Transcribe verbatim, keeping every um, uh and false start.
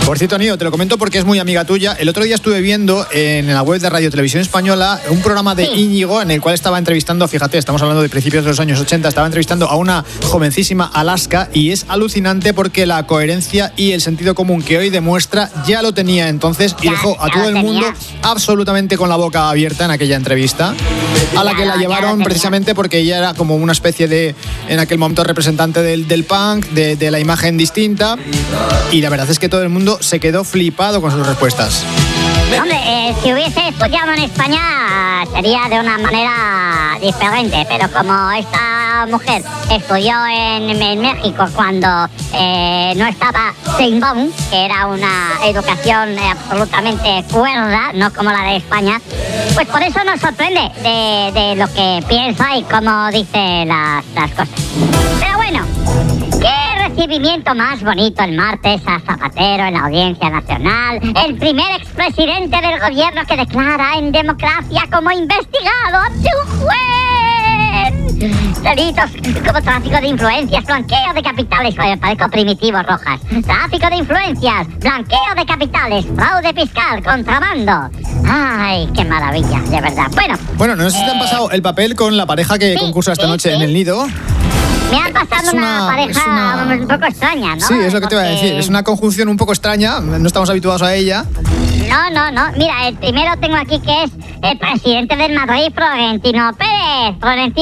Por cierto, Nio, te lo comento porque es muy amiga tuya. El otro día estuve viendo en la web de Radio Televisión Española un programa de sí. Íñigo en el cual estaba entrevistando, fíjate, estamos hablando de principios de los años ochenta, estaba entrevistando a una jovencísima Alaska y es alucinante porque la coherencia y el sentido común que hoy demuestra ya lo tenía entonces y ya, dejó a todo el mundo absolutamente con la boca abierta en aquella entrevista, a la que la llevaron precisamente porque ella era como una especie de, en aquel momento, representante del, del punk, de, de la imagen distinta, y la verdad es que todo el mundo se quedó flipado con sus respuestas. Hombre, eh, si hubiese estudiado en España sería de una manera diferente, pero como esta mujer estudió en, en México cuando eh, no estaba Seinbaum, que era una educación absolutamente cuerda, no como la de España, pues por eso nos sorprende de, de lo que piensa y cómo dice las, las cosas. Pero bueno, qué recibimiento más bonito el martes a Zapatero en la Audiencia Nacional, el primer expresidente del gobierno que declara en democracia como investigado ante un juez. Delitos como tráfico de influencias, blanqueo de capitales, joder, parezco Primitivo Rojas, tráfico de influencias, blanqueo de capitales, fraude fiscal, contrabando. Ay, qué maravilla, de verdad. Bueno, bueno, no sé si te han pasado el papel con la pareja que sí, concursa esta sí, noche sí. en el Nido. Me han pasado una, una pareja una... un poco extraña, ¿no? Sí, es lo que Porque... te iba a decir. Es una conjunción un poco extraña, no estamos habituados a ella. No, no, no. Mira, el primero tengo aquí que es el presidente del Madrid, Florentino Pérez. Florentino